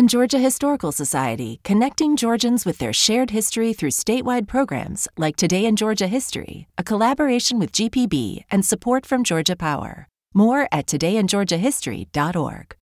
And Georgia Historical Society, connecting Georgians with their shared history through statewide programs like Today in Georgia History, a collaboration with GPB and support from Georgia Power. More at todayingeorgiahistory.org.